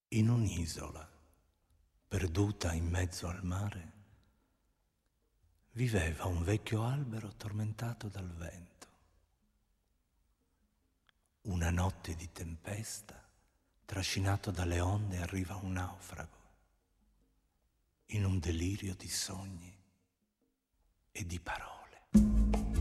In un'isola, perduta in mezzo al mare, viveva un vecchio albero tormentato dal vento. Una notte di tempesta, trascinato dalle onde, arriva un naufrago, in un delirio di sogni e di parole.